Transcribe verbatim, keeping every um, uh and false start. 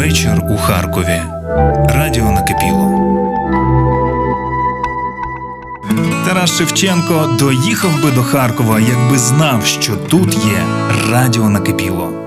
Вечір у Харкові. Радіо накипіло. Тарас Шевченко доїхав би до Харкова, якби знав, що тут є Радіо накипіло.